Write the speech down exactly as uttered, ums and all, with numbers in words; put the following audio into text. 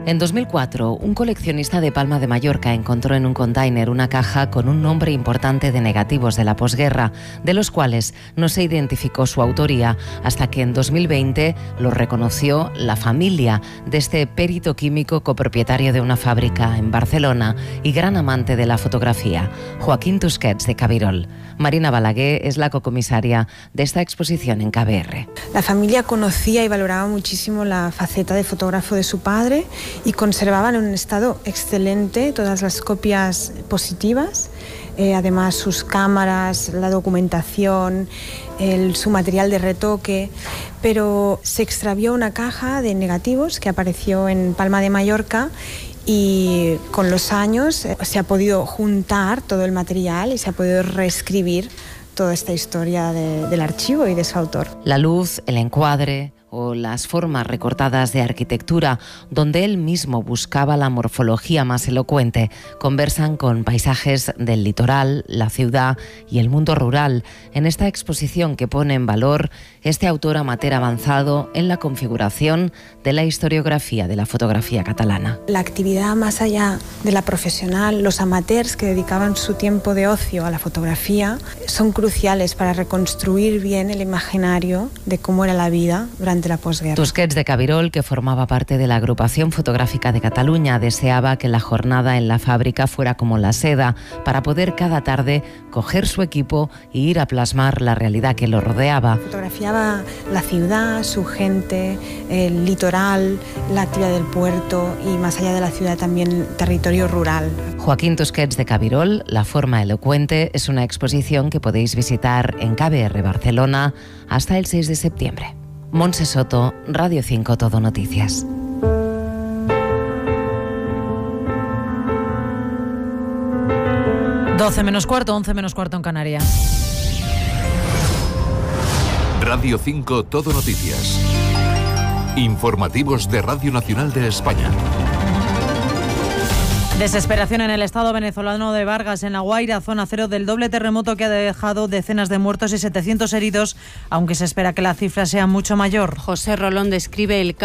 En dos mil cuatro, un coleccionista de Palma de Mallorca encontró en un container una caja con un nombre importante de negativos de la posguerra, de los cuales no se identificó su autoría hasta que en dos mil veinte lo reconoció la familia de este perito químico copropietario de una fábrica en Barcelona y gran amante de la fotografía, Joaquín Tusquets de Cabirol. Marina Balaguer es la cocomisaria de esta exposición en K B R. La familia conocía y valoraba muchísimo la faceta de fotógrafo de su padre y conservaban en un estado excelente todas las copias positivas, eh, además sus cámaras, la documentación, el, su material de retoque, pero se extravió una caja de negativos que apareció en Palma de Mallorca y con los años se ha podido juntar todo el material y se ha podido reescribir toda esta historia de, del archivo y de su autor. La luz, el encuadre o las formas recortadas de arquitectura, donde él mismo buscaba la morfología más elocuente, conversan con paisajes del litoral, la ciudad y el mundo rural, en esta exposición que pone en valor este autor amateur avanzado en la configuración de la historiografía de la fotografía catalana. La actividad más allá de la profesional, los amateurs que dedicaban su tiempo de ocio a la fotografía, son cruciales para reconstruir bien el imaginario de cómo era la vida durante de la posguerra. Tusquets de Cabirol, que formaba parte de la Agrupación Fotográfica de Cataluña, deseaba que la jornada en la fábrica fuera como la seda, para poder cada tarde coger su equipo e ir a plasmar la realidad que lo rodeaba. Fotografiaba la ciudad, su gente, el litoral, la actividad del puerto y más allá de la ciudad también el territorio rural. Joaquín Tusquets de Cabirol, La forma elocuente, es una exposición que podéis visitar en K B R Barcelona hasta el seis de septiembre. Montse Soto, Radio cinco Todo Noticias. doce menos cuarto, once menos cuarto en Canarias. Radio cinco Todo Noticias. Informativos de Radio Nacional de España. Desesperación en el estado venezolano de Vargas, en La Guaira, zona cero del doble terremoto que ha dejado decenas de muertos y setecientos heridos, aunque se espera que la cifra sea mucho mayor. José Rolón describe el